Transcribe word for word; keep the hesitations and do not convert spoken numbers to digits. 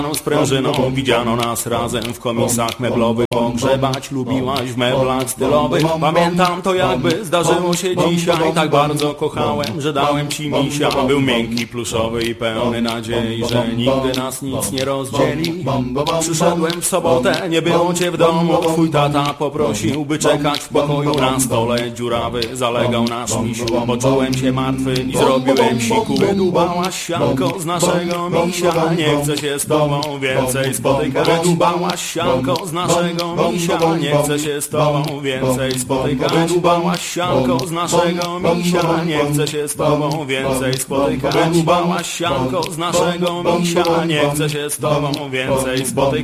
sprężyną. Widziano nas razem w komisach meblowych. Pogrzebać lubiłaś w meblach stylowych. Pamiętam to jakby zdarzyło się dzisiaj. Tak bardzo kochałem, że dałem ci misia. Był miękki, pluszowy i pełny nadziei, że nigdy nas nic nie rozdzieli. Przyszedłem w sobotę, nie było cię w domu. Twój tata poprosił, by czekać w pokoju. Na stole dziurawy zalegał nasz misiu. Poczułem się martwy i zrobiłem siku. Wydubałaś sianko z naszego misia. Nie chcę się z tobą więcej spotykać. Wydubałaś sianko z naszego misia. Nie chcę się z tobą więcej spotykać. Wydubałaś sianko z naszego misia. Nie chcę się z tobą więcej spotykać. Wydubałaś sianko z naszego misia. Nie chcę się z tobą więcej spotykać.